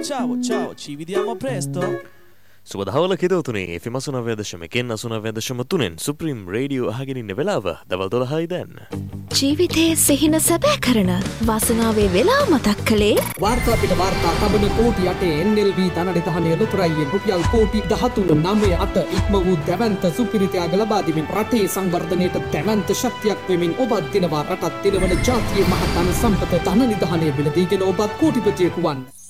ciao, ci vediamo presto. සුබ දහවල කෙරවතුනේ FM 89.1 89.3 supreme radio අහගෙන ඉන්න වෙලාව දවල් 12යි දැන්. ජීවිතයේ සිහින සැබෑ කරන වාසනාවේ වෙලාව මතක් කළේ වාර්තා පිට වාර්තා තබන කෝටි 8 NLB ධනනිධානයේ ලොතරැයියෙන් රුපියල් කෝටි 13.98 ඉක්ම වූ දැවැන්ත සුපිරිතයාග ලබා දෙමින් රටේ සංවර්ධනයට දැවැන්ත ශක්තියක් වෙමින් ඔබත් දිනවා රටත් දිනවන ජාතියේ මහත්ම සම්පත ධනනිධානයේ බිලදීගෙන ඔබත් කෝටිපතියෙකු වන්න.